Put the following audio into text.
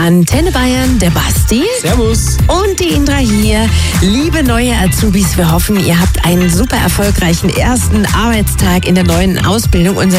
Antenne Bayern, der Basti. Servus. Und die Indra hier. Liebe neue Azubis, wir hoffen, ihr habt einen super erfolgreichen ersten Arbeitstag in der neuen Ausbildung. Unser